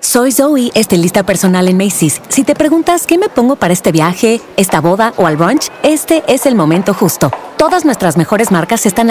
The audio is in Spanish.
Soy Zoe, estilista personal en Macy's. Si te preguntas qué me pongo para este viaje, esta boda o al brunch, este es el momento justo. Todas nuestras mejores marcas están